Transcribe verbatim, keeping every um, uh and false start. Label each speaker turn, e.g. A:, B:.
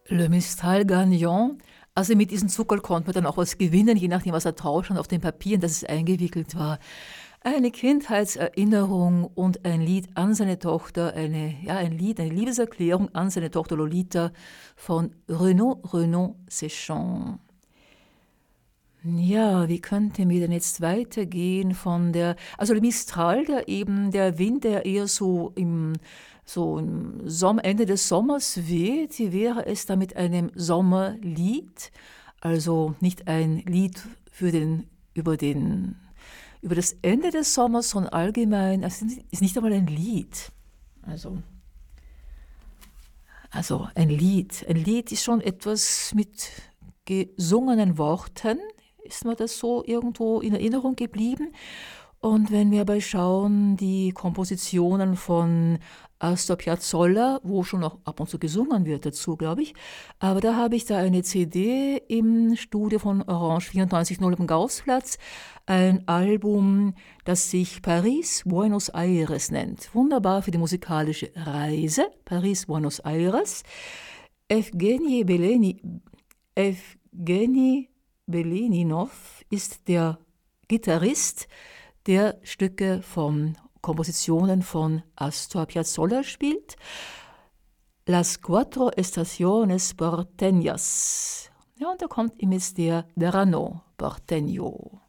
A: Le Mistral Gagnant. Also mit diesem Zuckerl konnte man dann auch was gewinnen, je nachdem, was er tauscht und auf den Papieren, dass es eingewickelt war. Eine Kindheitserinnerung und ein Lied an seine Tochter, eine, ja, ein Lied, eine Liebeserklärung an seine Tochter Lolita von Renaud Renaud Séchant. Ja, wie könnte mir denn jetzt weitergehen von der, also der Mistral, der eben, der Wind, der eher so im, so im Sommer, Ende des Sommers weht, wie wäre es da mit einem Sommerlied? Also nicht ein Lied für den, über den, über das Ende des Sommers, sondern allgemein, also es ist nicht einmal ein Lied. Also, also ein Lied. Ein Lied ist schon etwas mit gesungenen Worten, ist mir das so irgendwo in Erinnerung geblieben. Und wenn wir aber schauen, die Kompositionen von Astor Piazzolla, wo schon auch ab und zu gesungen wird dazu, glaube ich, aber da habe ich da eine C D im Studio von Orange vierundneunzig null am Gaußplatz, ein Album, das sich Paris Buenos Aires nennt. Wunderbar für die musikalische Reise, Paris Buenos Aires. Evgeny Beleni, Evgeny Beleninov ist der Gitarrist, der Stücke von Kompositionen von Astor Piazzolla spielt. Las Cuatro Estaciones Porteñas. Ja, und da kommt ihm jetzt der Verano Porteño.